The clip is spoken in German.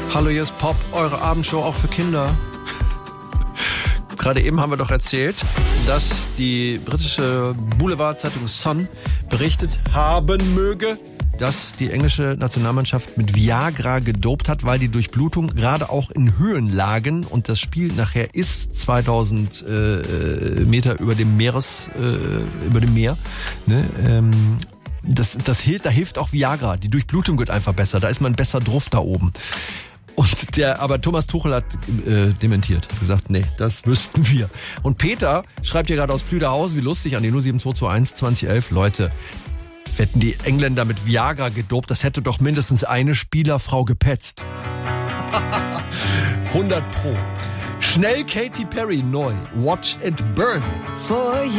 Hallo, hier ist Pop, eure Abendshow auch für Kinder. Gerade eben haben wir doch erzählt, dass die britische Boulevardzeitung Sun berichtet haben möge, dass die englische Nationalmannschaft mit Viagra gedopt hat, weil die Durchblutung gerade auch in Höhenlagen und das Spiel nachher ist 2000 Meter über dem Meer, ne? Da hilft auch Viagra. Die Durchblutung wird einfach besser. Da ist man besser drauf da oben. Aber Thomas Tuchel hat dementiert. Hat gesagt, nee, das wüssten wir. Und Peter schreibt hier gerade aus Plüderhausen, wie lustig, an die 07221 2011. Leute, hätten die Engländer mit Viagra gedopt, das hätte doch mindestens eine Spielerfrau gepetzt. 100 Pro. Schnell Katy Perry neu. Watch it burn.